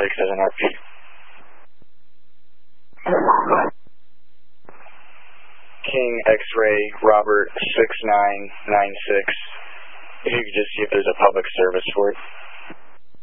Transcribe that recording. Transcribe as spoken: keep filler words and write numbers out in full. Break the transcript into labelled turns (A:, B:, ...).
A: six as an R P. King X-Ray Robert six nine nine six. If you could just see if there's a public service for it.